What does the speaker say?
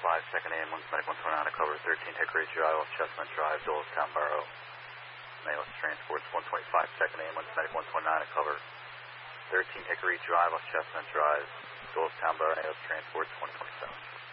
2nd ambulance, Medic 129 to cover 13 Hickory Drive off Chestnut Drive, Doylestown Borough. Nails transports 125 2nd ambulance, Medic 129 to cover 13 Hickory Drive off Chestnut Drive, Doylestown Borough, Nails transports 127.